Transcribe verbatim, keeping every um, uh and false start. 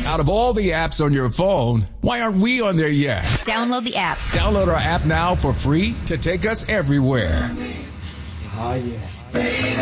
Out of all the apps on your phone, why aren't we on there yet? Download the app. Download our app now for free to take us everywhere. Oh, yeah.